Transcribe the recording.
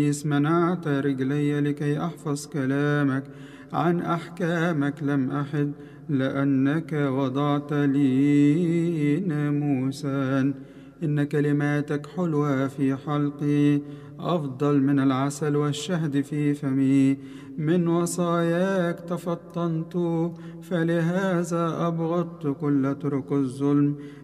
منعت رجلي لكي أحفظ كلامك، عن أحكامك لم أحد، لأنك وضعت لي ناموسا. إن كلماتك حلوة في حلقي، أفضل من العسل والشهد في فمي. من وصاياك تفطنت، فلهذا أبغضت كل طرق الظلم.